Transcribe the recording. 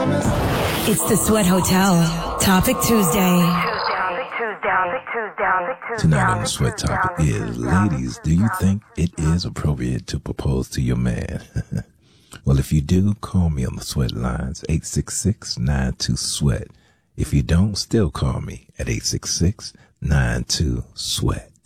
It's the Sweat Hotel. Topic Tuesday. Tonight on the Sweat Topic is, ladies, do you think it is appropriate to propose to your man? Well, if you do, call me on the Sweat lines, 866-92-SWEAT. If you don't, still call me at 866-92-SWEAT.